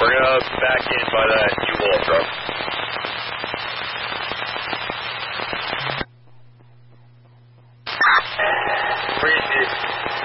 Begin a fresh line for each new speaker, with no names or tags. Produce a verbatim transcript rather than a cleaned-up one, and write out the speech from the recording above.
We're gonna back in by that U-Haul truck. Appreciate it.